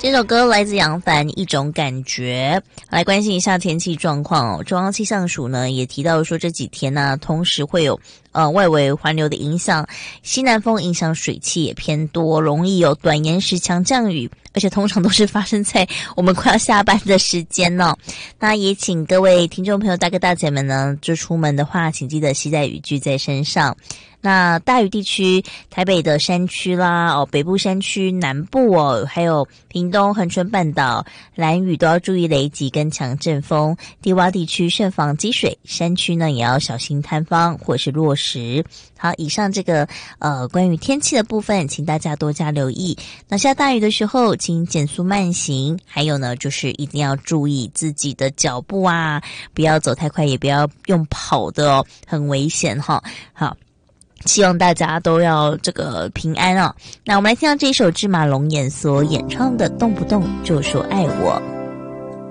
这首歌来自杨凡，一种感觉。来关心一下天气状况哦。中央气象署呢也提到说，这几天呢，同时会有外围环流的影响，西南风影响水汽也偏多，容易有短延时强降雨，而且通常都是发生在我们快要下班的时间哦。那也请各位听众朋友大哥大姐们呢，就出门的话，请记得携带雨具在身上。那大雨地区，台北的山区啦，北部山区、南部还有屏东、恒春半岛、兰屿都要注意雷击跟强阵风。低洼地区慎防积水，山区呢也要小心坍方或是落石。好，以上这个关于天气的部分，请大家多加留意。那下大雨的时候，请减速慢行，还有呢就是一定要注意自己的脚步啊，不要走太快，也不要用跑的哦，很危险哈。好。希望大家都要这个平安哦。那我们来听到这一首芝麻龙眼所演唱的《动不动就说爱我》。